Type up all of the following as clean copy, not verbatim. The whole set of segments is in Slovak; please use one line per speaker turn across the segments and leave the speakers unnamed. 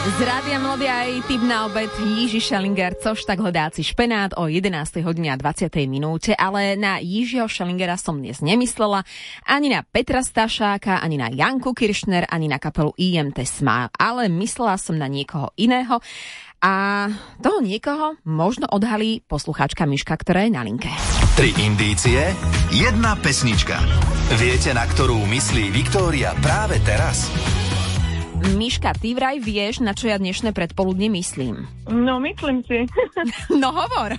Z Rádia Melódia aj tip na obed Jiži Schellinger, což tak hledáci špenát o 11:20 minúte, ale na Jižiho Schellingera som dnes nemyslela, ani na Petra Stašáka, ani na Janku Kiršner, ani na kapelu IMT Smile, ale myslela som na niekoho iného a toho niekoho možno odhalí poslucháčka Miška, ktorá je na linke.
3 indície, 1 pesnička. Viete, na ktorú myslí Viktória práve teraz?
Miška, ty vraj vieš, na čo ja dnešné predpoludne myslím.
No, myslím si.
No hovor.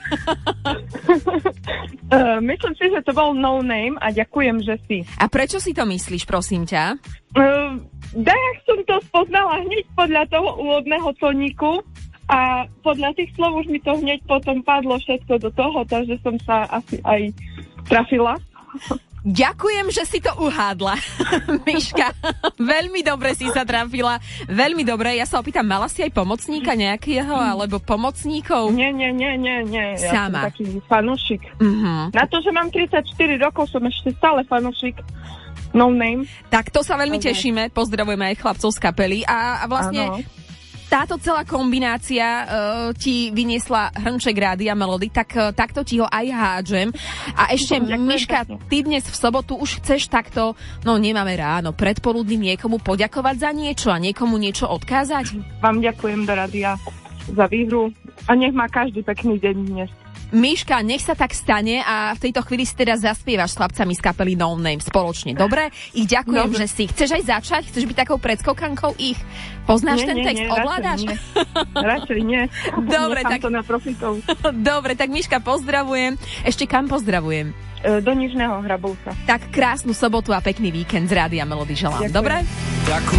Myslím si, že to bol No Name a ďakujem, že si.
A prečo si to myslíš, prosím ťa?
Dajak som to spoznala hneď podľa toho úvodného tóniku a podľa tých slov už mi to hneď potom padlo všetko do toho, takže som sa asi aj trafila.
Ďakujem, že si to uhádla, Miška. Veľmi dobre si sa trafila. Veľmi dobre. Ja sa opýtam, mala si aj pomocníka nejakého, alebo pomocníkov?
Nie. Ja
Sama.
som taký fanúšik.
Uh-huh.
Na to, že mám 34 rokov, som ešte stále fanúšik. No Name.
Tak to sa veľmi tešíme. Pozdravujeme aj chlapcov z kapely. A vlastne...
Áno.
Táto celá kombinácia ti vyniesla hrnček Rádia Melody, tak takto ti ho aj hádžem. A ešte, Miška, ty dnes v sobotu už chceš takto, no nemáme ráno, predpoludným niekomu poďakovať za niečo a niekomu niečo odkázať?
Vám ďakujem do rádia za výhru a nech má každý pekný deň dnes.
Miška, nech sa tak stane a v tejto chvíli si teda zaspievaš s chlapcami z kapely No Name spoločne. Dobre? Ich ďakujem, že si. Chceš aj začať? Chceš byť takou predskokankou ich? Poznáš ten text? Ovládáš?
Radšej nie.
Dobre, tak
to na profitov.
Dobre, tak Miška, pozdravujem. Ešte kam pozdravujem?
Do Nižného Hrabovca.
Tak krásnu sobotu a pekný víkend z Rádia Melody želám.
Ďakujem.
Dobre?
Ďakujem.